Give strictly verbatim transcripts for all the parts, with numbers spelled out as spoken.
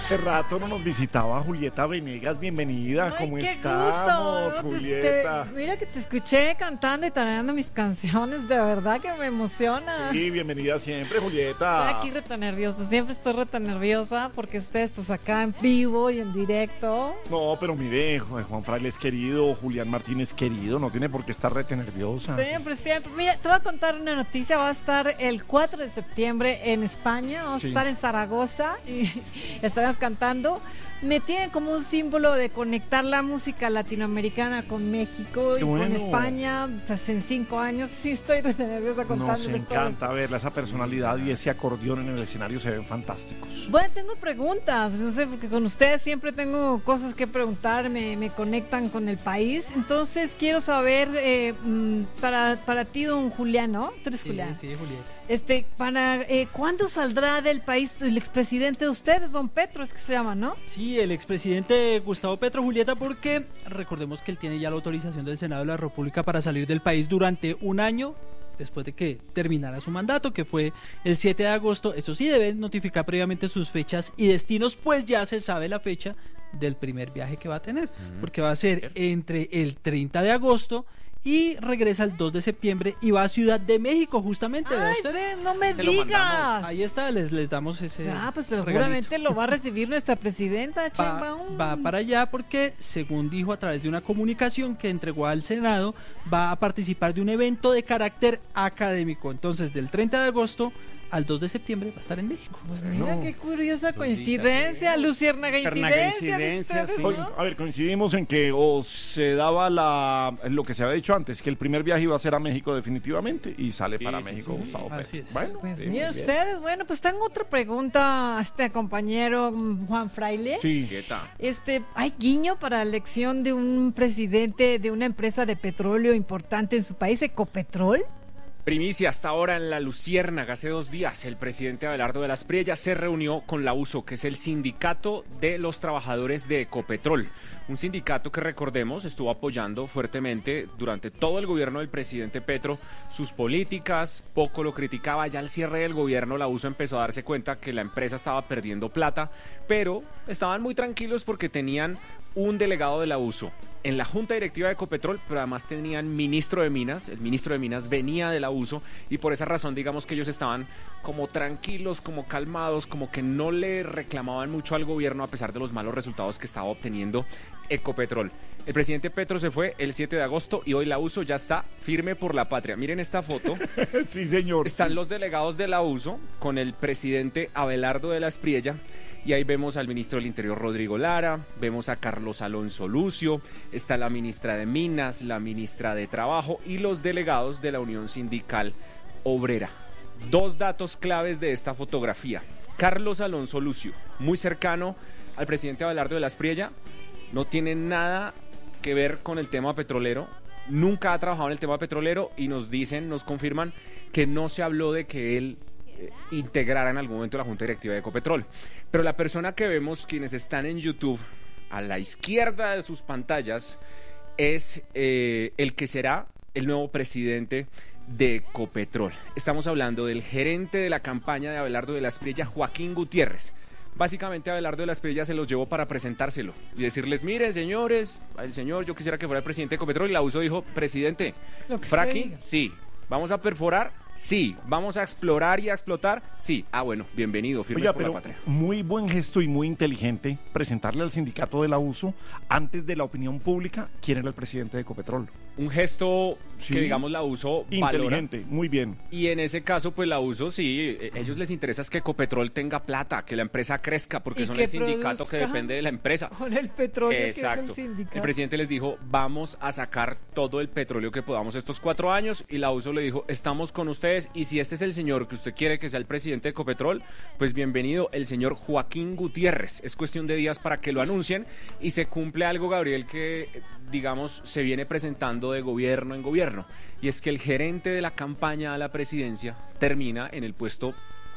Hace rato no nos visitaba Julieta Venegas, bienvenida, Ay, ¿cómo qué estamos, gusto. Julieta? Te- mira que te escuché cantando y tarareando mis canciones, de verdad que me emociona. Sí, bienvenida siempre, Estoy Julieta. aquí reta nerviosa, siempre estoy reta nerviosa porque ustedes pues acá en vivo y en directo. No, pero mire, Ju- Juan Fraile es querido, Julián Martínez querido, no tiene por qué estar rete nerviosa. Siempre, siempre. Mira, te voy a contar una noticia, va a estar el cuatro de septiembre en España, vamos Sí. a estar en Zaragoza y estaremos cantando. Me tiene como un símbolo de conectar la música latinoamericana con México Qué y bueno. con España, pues en cinco años. Sí, estoy reta nerviosa Nos contándoles todo. encanta verla, esa personalidad y ese acordeón en el escenario se ven fantásticos. Bueno, tengo preguntas, no sé, porque con ustedes siempre tengo cosas que preguntar, me, me conectan con el país. Entonces quiero saber, eh, mm, para, para ti, don Julián, ¿no? Tú eres Sí, Julián. sí, Julieta. Este, para, eh, ¿cuándo saldrá del país el expresidente de ustedes, don Petro, es que se llama, ¿no? Sí, el expresidente Gustavo Petro, Julieta, porque recordemos que él tiene ya la autorización del Senado de la República para salir del país durante un año después de que terminara su mandato, que fue el siete de agosto. Eso sí, deben notificar previamente sus fechas y destinos, pues ya se sabe la fecha del primer viaje que va a tener, porque va a ser entre el treinta de agosto y regresa el dos de septiembre y va a Ciudad de México, justamente. ¿Vea Ay, usted? ve, no me Te lo mandamos. digas. Ahí está, les, les damos ese Ah, pues regalito. seguramente lo va a recibir nuestra presidenta, Va, Sheinbaum. va para allá porque, según dijo a través de una comunicación que entregó al Senado, va a participar de un evento de carácter académico. Entonces, del treinta de agosto al dos de septiembre va a estar en México. Pues mira Bueno. qué curiosa coincidencia, luciérnaga Luciérnaga incidencia. incidencia, ustedes, sí. Oye, ¿no? a ver, coincidimos en que o se daba la lo que se había dicho antes, que el primer viaje iba a ser a México definitivamente y sale Sí, para sí, México sí. Gustavo Petro. Así es. Bueno, Pues sí, mira muy bien. ustedes, bueno, pues tengo otra pregunta a este compañero mm, Juan Fraile. Sí. Julieta. Este, ¿hay guiño para la elección de un presidente de una empresa de petróleo importante en su país, Ecopetrol? Primicia hasta ahora en la Luciérnaga. Hace dos días el presidente Abelardo de las Priellas se reunió con la U S O, que es el sindicato de los trabajadores de Ecopetrol. Un sindicato que, recordemos, estuvo apoyando fuertemente durante todo el gobierno del presidente Petro sus políticas, poco lo criticaba. Ya al cierre del gobierno la U S O empezó a darse cuenta que la empresa estaba perdiendo plata, pero estaban muy tranquilos porque tenían un delegado de la U S O en la junta directiva de Ecopetrol, pero además tenían ministro de Minas. El ministro de Minas venía de la U S O y por esa razón, digamos que ellos estaban como tranquilos, como calmados, como que no le reclamaban mucho al gobierno a pesar de los malos resultados que estaba obteniendo Ecopetrol. El presidente Petro se fue el siete de agosto y hoy la U S O ya está firme por la patria. Miren esta foto. Sí, señor. Están sí. los delegados de la U S O con el presidente Abelardo de la Espriella. Y ahí vemos al ministro del Interior, Rodrigo Lara, vemos a Carlos Alonso Lucio, está la ministra de Minas, la ministra de Trabajo y los delegados de la Unión Sindical Obrera. Dos datos claves de esta fotografía. Carlos Alonso Lucio, muy cercano al presidente Abelardo de la Espriella, no tiene nada que ver con el tema petrolero, nunca ha trabajado en el tema petrolero y nos dicen, nos confirman que no se habló de que él eh, integrara en algún momento la Junta Directiva de Ecopetrol. Pero la persona que vemos, quienes están en YouTube, a la izquierda de sus pantallas, es eh, el que será el nuevo presidente de Ecopetrol. Estamos hablando del gerente de la campaña de Abelardo de la Espriella, Joaquín Gutiérrez. Básicamente Abelardo de la Espriella se los llevó para presentárselo y decirles, mire señores, el señor, yo quisiera que fuera el presidente de Ecopetrol, y la U S O dijo, presidente, Lo que usted fracking, diga. sí. ¿Vamos a perforar? Sí. ¿Vamos a explorar y a explotar? Sí. Ah, bueno, bienvenido, firmes Oiga, por pero la patria. muy buen gesto y muy inteligente presentarle al sindicato de la U S O antes de la opinión pública quién era el presidente de Ecopetrol. Un gesto Sí. que, digamos, la U S O valora. Inteligente, muy bien. Y en ese caso, pues la U S O sí, eh, ellos les interesa es que Ecopetrol tenga plata, que la empresa crezca, porque Y son que el sindicato que produzca depende de la empresa. Con el petróleo Exacto. que es el sindicato. El presidente les dijo, vamos a sacar todo el petróleo que podamos estos cuatro años, y la U S O le dijo, estamos con ustedes, y si este es el señor que usted quiere que sea el presidente de Ecopetrol, pues bienvenido, el señor Joaquín Gutiérrez. Es cuestión de días para que lo anuncien y se cumple algo, Gabriel, que digamos se viene presentando de gobierno en gobierno, y es que el gerente de la campaña a la presidencia termina en el puesto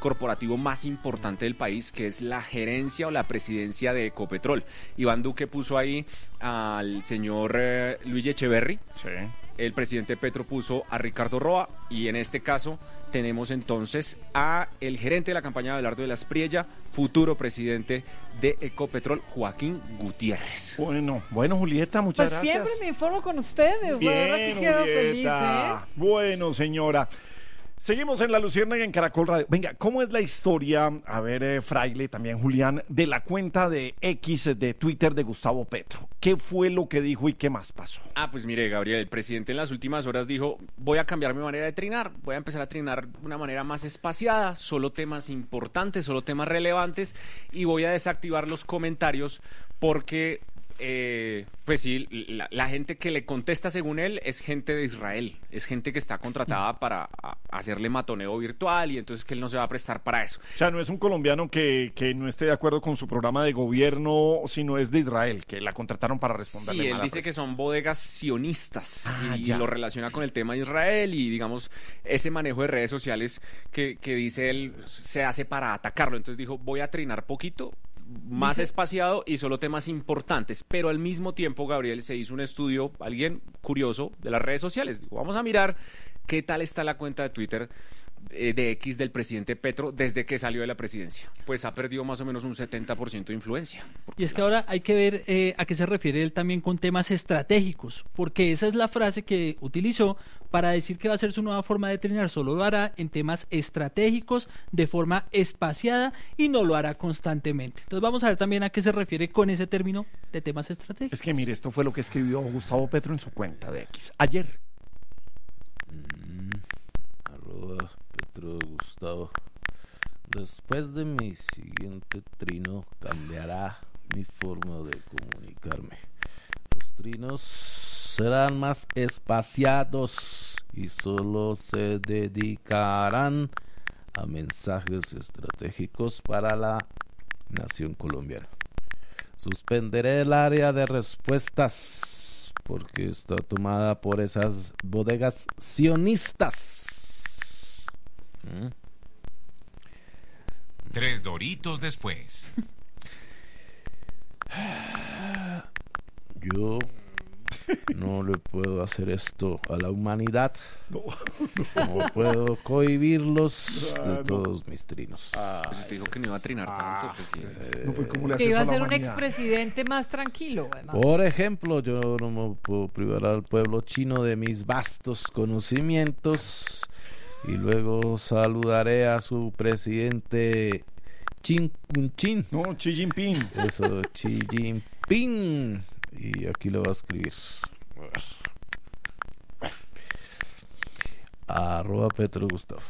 corporativo más importante del país, que es la gerencia o la presidencia de Ecopetrol. Iván Duque puso ahí al señor eh, Luis Echeverry. Sí. El presidente Petro puso a Ricardo Roa, y en este caso tenemos entonces a el gerente de la campaña de Abelardo de la Espriella, futuro presidente de Ecopetrol, Joaquín Gutiérrez. Bueno, bueno, Julieta, muchas Pues gracias. siempre me informo con ustedes, la verdad que Bien, quedo feliz, Julieta. ¿eh? Bueno, señora. Seguimos en La Luciérnaga en Caracol Radio. Venga, ¿cómo es la historia, a ver, eh, Fraile, también Julián, de la cuenta de X de Twitter de Gustavo Petro? ¿Qué fue lo que dijo y qué más pasó? Ah, pues mire, Gabriel, el presidente en las últimas horas dijo, voy a cambiar mi manera de trinar, voy a empezar a trinar de una manera más espaciada, solo temas importantes, solo temas relevantes, y voy a desactivar los comentarios porque... Eh, pues sí, la, la gente que le contesta según él es gente de Israel, es gente que está contratada para a, hacerle matoneo virtual, y entonces que él no se va a prestar para eso. O sea, no es un colombiano que, que no esté de acuerdo con su programa de gobierno, sino es de Israel, que la contrataron para responderle. Sí, él mala dice presa. que son bodegas sionistas, Ah, y ya. lo relaciona con el tema de Israel, y digamos, ese manejo de redes sociales que, que dice él se hace para atacarlo. Entonces dijo, voy a trinar poquito, más Dice- espaciado y solo temas importantes, pero al mismo tiempo, Gabriel, se hizo un estudio, alguien curioso, de las redes sociales. Dijo, vamos a mirar qué tal está la cuenta de Twitter eh, de X del presidente Petro desde que salió de la presidencia. Pues ha perdido más o menos un setenta por ciento de influencia. Y es que ahora hay que ver eh, a qué se refiere él también con temas estratégicos, porque esa es la frase que utilizó para decir que va a ser su nueva forma de trinar. Solo lo hará en temas estratégicos, de forma espaciada, y no lo hará constantemente. Entonces vamos a ver también a qué se refiere con ese término de temas estratégicos. Es que mire, esto fue lo que escribió Gustavo Petro en su cuenta de X ayer. Mm, arroba Petro Gustavo. Después de mi siguiente trino cambiará mi forma de comunicarme. Los trinos serán más espaciados y solo se dedicarán a mensajes estratégicos para la nación colombiana. Suspenderé el área de respuestas porque está tomada por esas bodegas sionistas. ¿Mm? Tres Doritos después. Yo no le puedo hacer esto a la humanidad. No, No puedo cohibirlos Ah, de no. todos mis trinos. Pues usted dijo que no iba a trinar tanto, pues sí. no, pues, ¿cómo le hace Que iba a eso la ser un humanidad? expresidente más tranquilo, además. Por ejemplo, yo no me puedo privar al pueblo chino de mis vastos conocimientos y luego saludaré a su presidente Chin Kun Chin. No, Xi Jinping. Eso, Xi Jinping. Y aquí lo va a escribir. Arroba Petro Gustavo.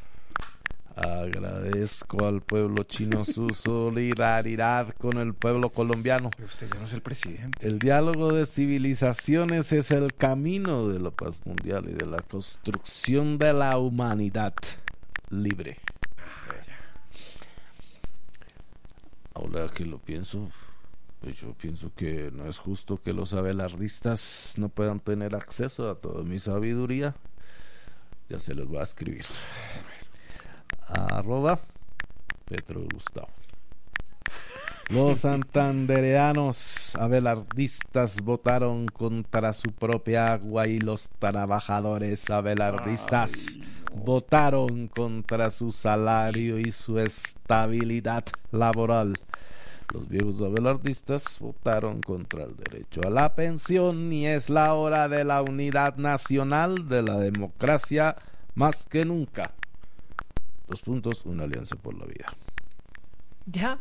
Agradezco al pueblo chino su solidaridad con el pueblo colombiano. Pero usted ya no es el presidente. El diálogo de civilizaciones es el camino de la paz mundial y de la construcción de la humanidad libre. Ahora que lo pienso, pues yo pienso que no es justo que los abelardistas no puedan tener acceso a toda mi sabiduría. Ya se los voy a escribir. Arroba Petro Gustavo. Los santandereanos abelardistas votaron contra su propia agua y los trabajadores abelardistas votaron contra su salario y su estabilidad laboral. Los viejos abelardistas votaron contra el derecho a la pensión y es la hora de la unidad nacional, de la democracia más que nunca. Dos puntos, una alianza por la vida. Ya.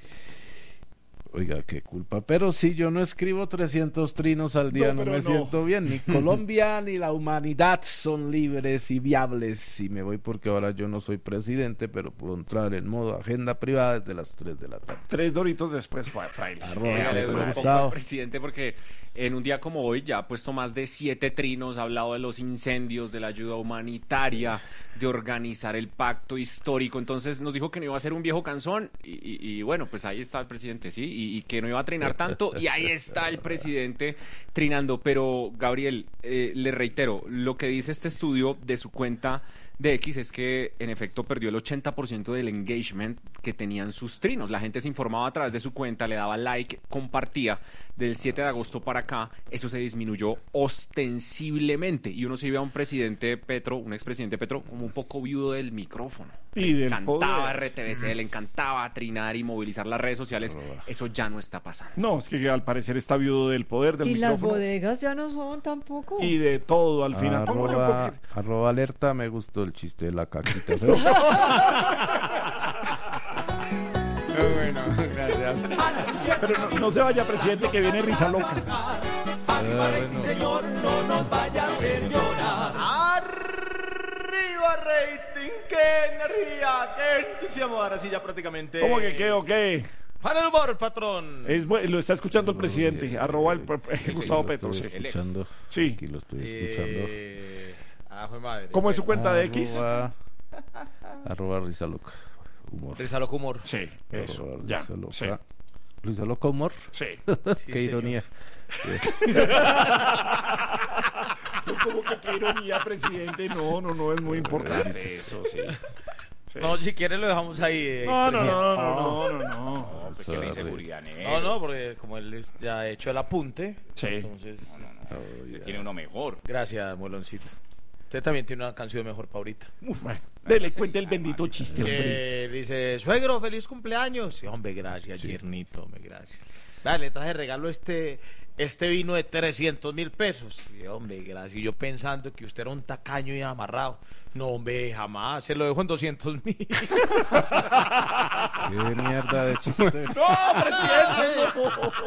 Oiga, qué culpa. Pero si yo no escribo trescientos trinos al día, No, no, pero me no. siento bien. Ni Colombia ni la humanidad son libres y viables. Y me voy porque ahora yo no soy presidente, pero puedo entrar en modo agenda privada desde las tres de la tarde. Tres Doritos después fue Fraile. Arroba Venga, le Petro doy un poco Gustavo. al presidente porque en un día como hoy ya ha puesto más de siete trinos, ha hablado de los incendios, de la ayuda humanitaria, de organizar el pacto histórico. Entonces nos dijo que no iba a ser un viejo canzón y, y- y bueno, pues ahí está el presidente, ¿sí? Y, y que no iba a trinar tanto y ahí está el presidente trinando. Pero Gabriel, eh, le reitero, lo que dice este estudio de su cuenta de X es que en efecto perdió el ochenta por ciento del engagement que tenían sus trinos. La gente se informaba a través de su cuenta, le daba like, compartía. Del siete de agosto para acá, eso se disminuyó ostensiblemente. Y uno se iba a un presidente Petro, un expresidente Petro, como un poco viudo del micrófono. Y le del encantaba poder. R T V C, le encantaba trinar y movilizar las redes sociales. Eso ya no está pasando. No, es que al parecer está viudo del poder, del Y las micrófono. bodegas ya no son tampoco. Y de todo al final. Póngale un Arroba, poquito. arroba alerta, me gustó el chiste de la caquita. ¿no? Bueno, gracias. Pero no, no se vaya, presidente, que viene risa loca. Señor, no nos vaya a hacer llorar. Arriba rating, qué energía, qué entusiasmo. Ahora sí ya prácticamente. ¿Cómo que qué o qué? Para el humor, patrón. Es bu- lo está escuchando el presidente, arroba el, eh, Sí, Gustavo lo Petro. estoy Sí. escuchando. Sí. Aquí lo estoy escuchando. Eh, ah, fue madre. ¿Cómo es su cuenta de X? Arroba, arroba risa loca. Humor. Risa loco humor. Sí, eso, Arroba ya. Risa loca. Sí, Risa loca humor. sí. Sí, Qué señor. ironía. Como que qué ironía, presidente. No, no, no, es muy importante eso, sí. Sí. No, si quiere lo dejamos ahí. eh, No, no, no, expresidente. no, no, no, no. Porque la inseguridad. No, no, porque como él es- ya ha hecho el apunte. Sí. Entonces, Tiene uno mejor. gracias, Moloncito. Usted también tiene una canción mejor para ahorita. Bueno, dele, cuente el bendito chiste, hombre. Que dice, suegro, feliz cumpleaños. Sí, hombre, gracias, Tiernito, hombre, gracias. Vale, le traje regalo este, este vino de trescientos mil pesos. Sí, hombre, gracias. Y yo pensando que usted era un tacaño y amarrado. No, hombre, jamás. Se lo dejo en doscientos mil. Qué mierda de chiste. No, presidente, no.